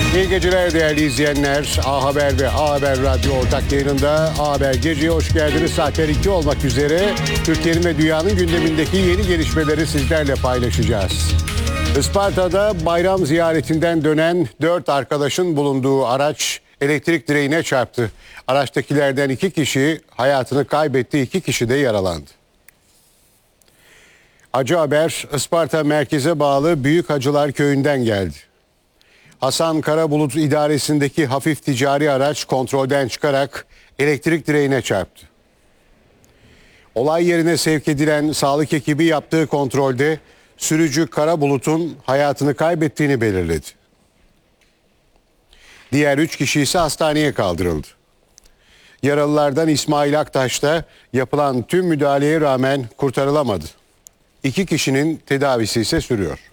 İyi geceler değerli izleyenler. A Haber ve A Haber Radyo ortak yayınında A Haber Gece'ye hoş geldiniz. Saatler 2 olmak üzere Türkiye'nin ve dünyanın gündemindeki yeni gelişmeleri sizlerle paylaşacağız. Isparta'da bayram ziyaretinden dönen 4 arkadaşın bulunduğu araç elektrik direğine çarptı. Araçtakilerden 2 kişi hayatını kaybetti, 2 kişi de yaralandı. Acı haber Isparta merkeze bağlı Büyükhacılar Köyü'nden geldi. Hasan Karabulut idaresindeki hafif ticari araç kontrolden çıkarak elektrik direğine çarptı. Olay yerine sevk edilen sağlık ekibi yaptığı kontrolde sürücü Karabulut'un hayatını kaybettiğini belirledi. Diğer 3 kişi ise hastaneye kaldırıldı. Yaralılardan İsmail Aktaş da yapılan tüm müdahaleye rağmen kurtarılamadı. 2 kişinin tedavisi ise sürüyor.